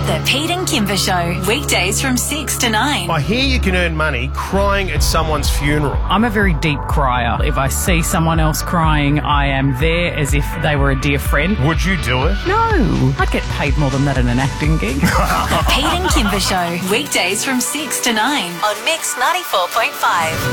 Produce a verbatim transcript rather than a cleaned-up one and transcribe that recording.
The Pete and Kimber Show, weekdays from six to nine. I hear you can earn money crying at someone's funeral. I'm a very deep crier. If I see someone else crying, I am there as if they were a dear friend. Would you do it? No, I'd get paid more than that in an acting gig. The Pete and Kimber Show, weekdays from six to nine on Mix ninety-four point five.